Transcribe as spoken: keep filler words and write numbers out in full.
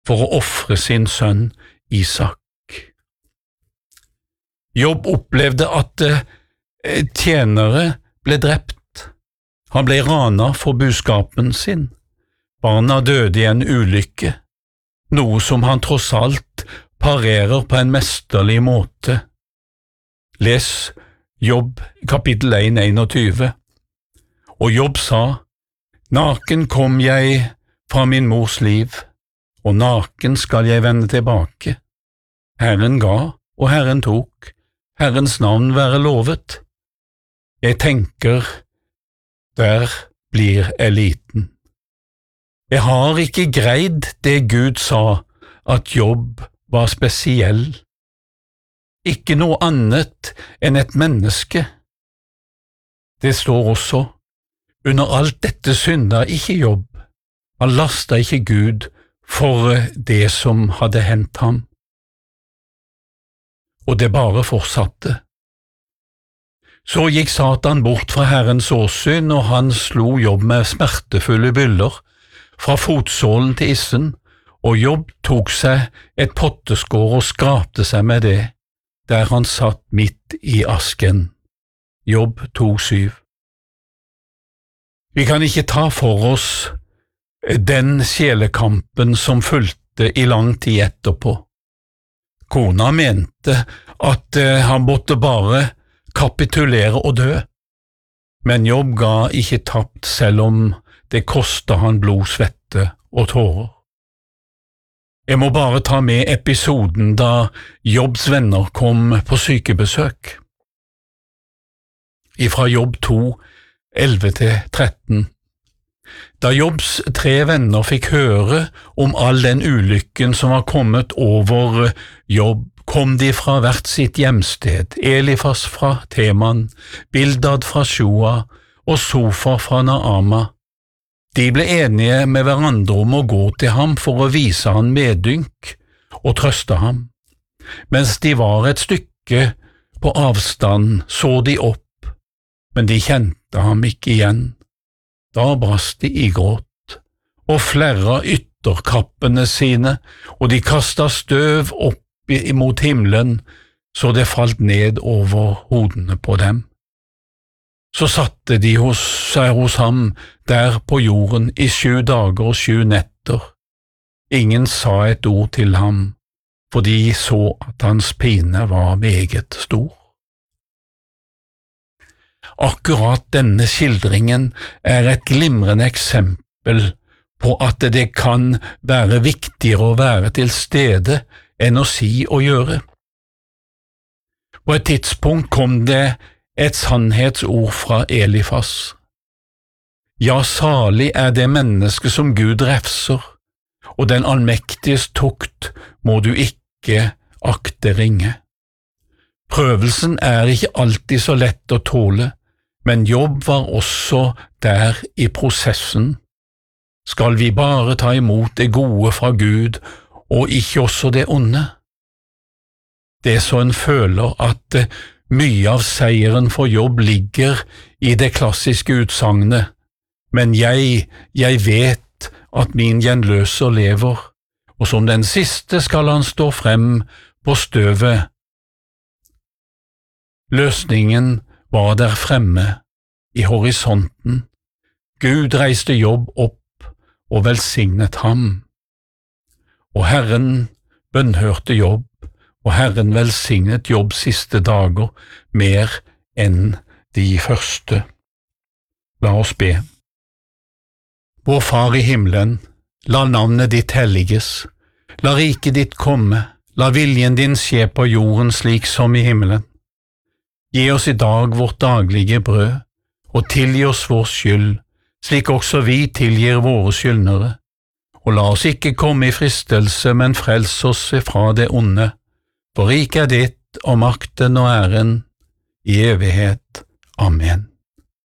for å ofre sin sønn Isak. Jobb opplevde at tjenere ble drept. Han ble ranet for buskapen sin. Barna døde i en ulykke, noe som han tross alt parerer på en mesterlig måte. Les Jobb kapittel én, tjueen. Og Jobb sa, «Naken kom jeg fra min mors liv, og naken skal jeg vende tilbake. Herren ga, og Herren tok, Herrens navn være lovet. Jeg tenker, der blir jeg liten. Jeg har ikke greid det Gud sa, at Jobb var spesiell. Ikke noe annet enn et menneske. Det står også, under alt dette synda ikke Jobb. Han lastet ikke Gud for det som hadde hendt ham. Og det bare fortsatte. Så gikk Satan bort fra Herrens åsyn, og han slo Jobb med smertefulle byller, fra fotsålen til issen, og Jobb tok seg et potteskår og skrapte seg med det, der han satt midt i asken. Jobb to syv. Vi kan ikke ta for oss den sjelekampen som fulgte i lang tid etterpå. Kona mente at han måtte bare kapitulere og dø, men Jobb ga ikke tapt selv om det kostet han blod, svette og tårer. Jeg må bare ta med episoden da Jobbs venner kom på sykebesøk. Ifra Jobb to, elleve til tretten. Da Jobbs tre venner fikk høre om all den ulykken som var kommet over Jobb, kom de fra hvert sitt hjemsted, Elifas fra Teman, Bildad fra Shua og Sofar fra Naama. De ble enige med hverandre om å gå til ham for å vise han medynk og trøste ham. Mens de var et stykke på avstand, så de opp, men de kjente ham ikke igjen. Da brast de i gråt, og flerra ytterkappene sine, og de kastet støv opp imot himmelen, så det falt ned over hodene på dem. Så satte de hos, seg hos ham der på jorden i sju dager og sju netter. Ingen sa et ord til ham, for de så at hans pine var meget stor. Akkurat denne skildringen er et glimrende eksempel på at det kan være viktigere å være til stede enn å si og gjøre. På et tidspunkt kom det et sannhetsord fra Elifas. Ja, salig er det menneske som Gud refser, og den allmektiges tukt må du ikke akte ringe. Prøvelsen er ikke alltid så lett å tåle, men Jobb var også der i prosessen. Skal vi bare ta imot det gode fra Gud, og ikke også det onde? Det er så en føler at mye av seieren for Jobb ligger i det klassiske utsagnet, men jeg, jeg vet at min gjenløser lever, og som den siste skal han stå frem på støvet. Løsningen var der fremme, i horisonten. Gud reiste Jobb opp og velsignet ham. Og Herren bønnhørte Jobb, og Herren velsignet Jobbs siste dager mer enn de første. La oss be. Vår Far i himmelen, la navnet ditt helliges, la riket ditt komme, la viljen din skje på jorden slik som i himmelen. Gi oss i dag vårt daglige brød, og tilgi oss vår skyld, slik også vi tilgir våre skyldnere. Og la oss ikke komme i fristelse, men frels oss fra det onde. For riket er ditt, og makten og æren i evighet. Amen.